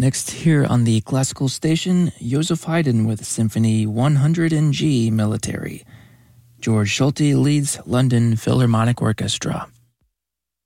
Next here on the classical station, Joseph Haydn with Symphony 100 in G Military. George Schulte leads London Philharmonic Orchestra.